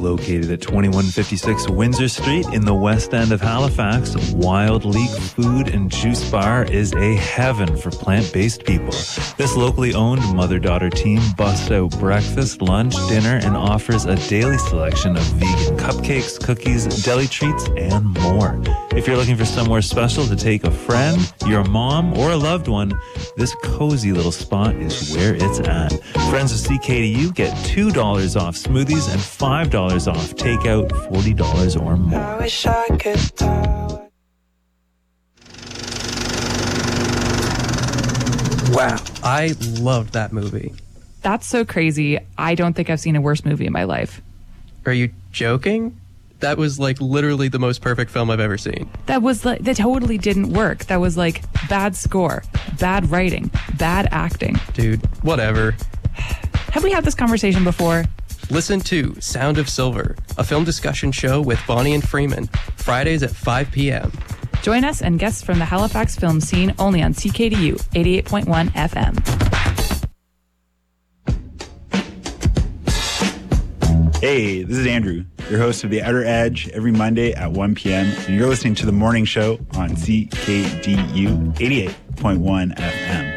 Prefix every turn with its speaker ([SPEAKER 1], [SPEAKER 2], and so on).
[SPEAKER 1] Located at 2156 Windsor Street in the West End of Halifax, Wild Leek Food and Juice Bar is a heaven for plant-based people. This locally owned mother-daughter team busts out breakfast, lunch, dinner, and offers a daily selection of vegan cupcakes, cookies, deli treats, and more. If you're looking for somewhere special to take a friend, your mom, or a loved one, this cozy little spot is where it's at. Friends of CKDU get $2 off smoothies and $5 off takeout, $40 or more.
[SPEAKER 2] I wish I could talk.
[SPEAKER 3] Wow, I loved that movie.
[SPEAKER 4] That's so crazy. I don't think I've seen a worse movie in my life.
[SPEAKER 3] Are you joking? That was like literally the most perfect film I've ever seen.
[SPEAKER 4] That totally didn't work. That was like bad score, bad writing, bad acting.
[SPEAKER 3] Dude, whatever.
[SPEAKER 4] Have we had this conversation before?
[SPEAKER 3] Listen to Sound of Silver, a film discussion show with Bonnie and Freeman, Fridays at 5 p.m.
[SPEAKER 4] Join us and guests from the Halifax film scene only on CKDU 88.1 FM.
[SPEAKER 5] Hey, this is Andrew, your host of The Outer Edge, every Monday at 1 p.m. And you're listening to The Morning Show on CKDU 88.1 FM.